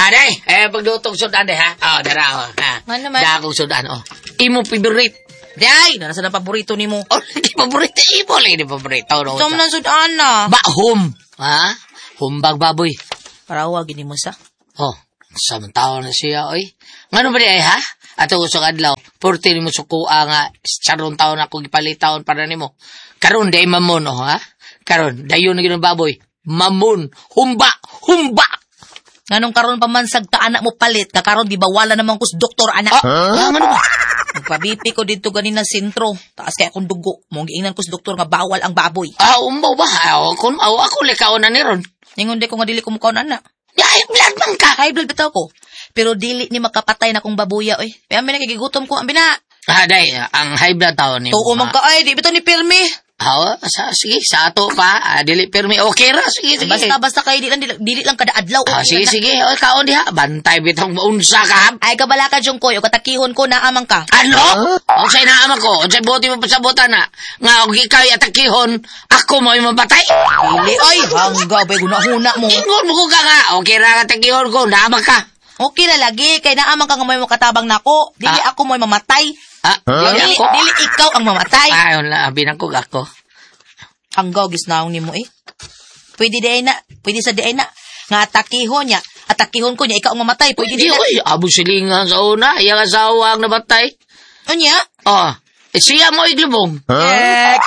Day, pagdutong sudan de ha. Dara ha. Nga naman. Dakong sudan Imo favorite. Day, nasa na paborito ni mo. Di paborito imo lang di paborito no. Ito man sudan na. Hum. Ha? Humbag baboy. Para huwagin ni mo sa. Samantao na siya oy. Ngano ba di ha? Ato usok adlaw. Porti mo sukuha nga charon taon ako gipalitaon para nimo. Karon day mamon ha? Karon dayon na gyud baboy. Mamon, humba. Nganong karon pa man sagta anak mo palit, kakaron di bawala naman kus doktor anak. Ano ba? Nagpabipi ko dito ganina sentro. Taas kaya akong dugo. Mong giingnan ko sa doktor nga bawal ang baboy. Umbaw ba? Ako likaw na ni ron. Ningon di ko nga dili ko mukaon ana. High blood man ka. High blood bitaw ko. Pero dili ni makapatay na kong babuya oy. Kaya may nagigigutom ko ambi na. Day, ang high blood taon ni mo. Tuo man ka ay, di bitaw ni pirmi. Sige, sa ato pa. Dili permi okay ra. Sige. Basta kay dili lang kada adlaw. Sige. Oy, kaon diha. Bantay bitong unsa ka. Ay kabala ka jung koy, o katakihon ko na amang ka. Ano? Unsay naamang ko? Unsay buti mo pasabutan na? Nga og ikaw atakihon, ako mo mabatay? Dili ay, hangga bay gunahuna mo. Ingon mo ko ka nga. Okay ra nga takihon ko, naamang ka. Okay na lagi, kay naamang ka nga may makatabang nako. Dili ako mo mamatay. Dili ikaw ang mamatay. Wala, binangkog ako. Hanggaw gisnaong nimo eh. Pwede sa diay na. Nga atakihon niya. Atakihon ko niya, ikaw ang mamatay. Pwede Di, abo silingan sa una. Iyang asawa ang nabatay. Ano niya? Siya mo iglubong.